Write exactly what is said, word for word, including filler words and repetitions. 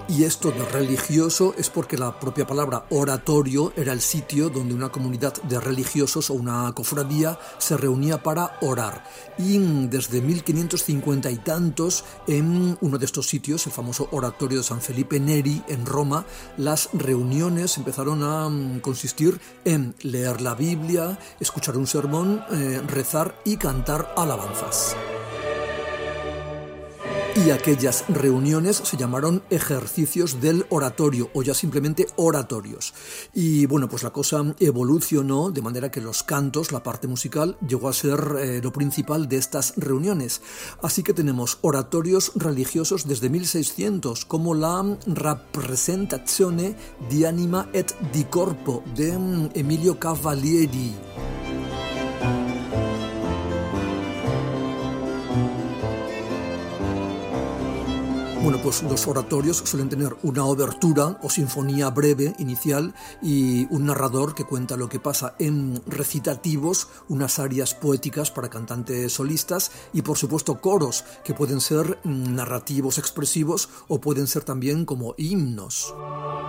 Y esto de religioso es porque la propia palabra oratorio era el sitio donde una comunidad de religiosos o una cofradía se reunía para orar. Y desde mil quinientos cincuenta y tantos, en uno de estos sitios, el famoso oratorio de San Felipe Neri, en Roma, las reuniones empezaron a consistir en leer la Biblia, escuchar un sermón, eh, rezar y cantar alabanzas. Y aquellas reuniones se llamaron ejercicios del oratorio o ya simplemente oratorios. Y bueno, pues la cosa evolucionó de manera que los cantos, la parte musical, llegó a ser eh, lo principal de estas reuniones. Así que tenemos oratorios religiosos desde mil seiscientos, como la Rappresentazione di Anima et di Corpo de Emilio Cavalieri. Bueno, pues los oratorios suelen tener una obertura o sinfonía breve inicial y un narrador que cuenta lo que pasa en recitativos, unas arias poéticas para cantantes solistas y por supuesto coros que pueden ser narrativos expresivos o pueden ser también como himnos.